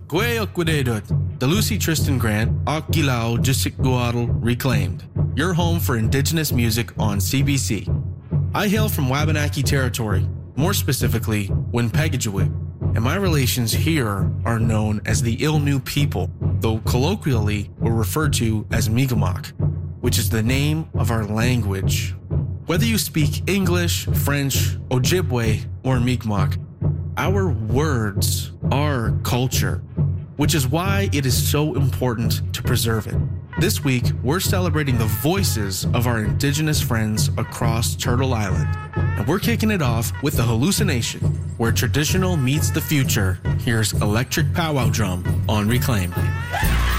Gwe Okwededut, the Lucy Tristan Grant, Akilao Jisikguadal Reclaimed, your home for indigenous music on CBC. I hail from Wabanaki territory, more specifically, Winpegajuit, and my relations here are known as the Ilnu people, though colloquially we're referred to as Mi'kmaq, which is the name of our language. Whether you speak English, French, Ojibwe, or Mi'kmaq, our words are culture, which is why it is so important to preserve it. This week, we're celebrating the voices of our indigenous friends across Turtle Island, and we're kicking it off with the Hallucination, where traditional meets the future. Here's Electric Powwow Drum on Reclaim.